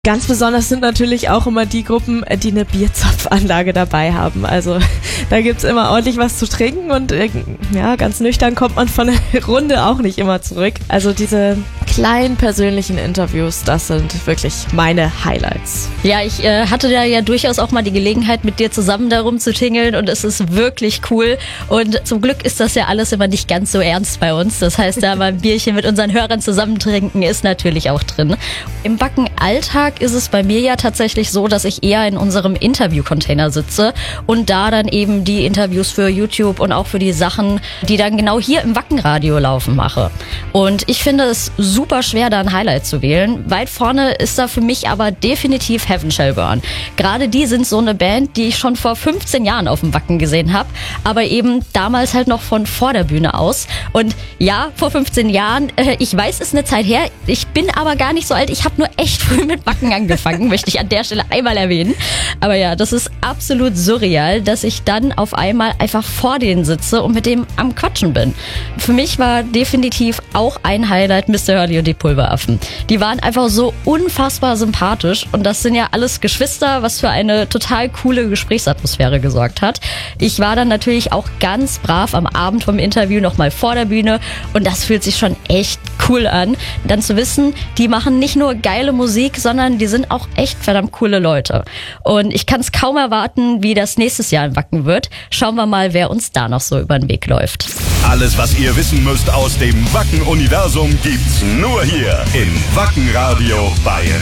Ganz besonders sind natürlich auch immer die Gruppen, die eine Bierzapfanlage dabei haben. Also da gibt's immer ordentlich was zu trinken und ja, ganz nüchtern kommt man von der Runde auch nicht immer zurück. Also diese kleinen persönlichen Interviews, das sind wirklich meine Highlights. Ja, ich hatte da ja durchaus auch mal die Gelegenheit, mit dir zusammen da rumzutingeln und es ist wirklich cool. Und zum Glück ist das ja alles immer nicht ganz so ernst bei uns. Das heißt, da mal ein Bierchen mit unseren Hörern zusammen trinken ist natürlich auch drin. Im Wacken-Alltag ist es bei mir ja tatsächlich so, dass ich eher in unserem Interview-Container sitze und da dann eben die Interviews für YouTube und auch für die Sachen, die dann genau hier im Wacken-Radio laufen, mache. Und ich finde es super schwer, da ein Highlight zu wählen. Weit vorne ist da für mich aber definitiv Heaven Shall Burn. Gerade die sind so eine Band, die ich schon vor 15 Jahren auf dem Wacken gesehen habe, aber eben damals halt noch von vor der Bühne aus. Und ja, vor 15 Jahren, ich weiß, es ist eine Zeit her, ich bin aber gar nicht so alt, ich habe nur echt früh mit Wacken angefangen, möchte ich an der Stelle einmal erwähnen. Aber ja, das ist absolut surreal, dass ich dann auf einmal einfach vor denen sitze und mit dem am Quatschen bin. Für mich war definitiv auch ein Highlight Mr. Hurley und die Pulveraffen. Die waren einfach so unfassbar sympathisch und das sind ja alles Geschwister, was für eine total coole Gesprächsatmosphäre gesorgt hat. Ich war dann natürlich auch ganz brav am Abend vom Interview nochmal vor der Bühne und das fühlt sich schon echt cool an, dann zu wissen, die machen nicht nur geile Musik, sondern die sind auch echt verdammt coole Leute. Und ich kann es kaum erwarten, wie das nächstes Jahr in Wacken wird. Schauen wir mal, wer uns da noch so über den Weg läuft. Alles, was ihr wissen müsst aus dem Wacken-Universum, gibt's nur hier im Wacken-Radio bei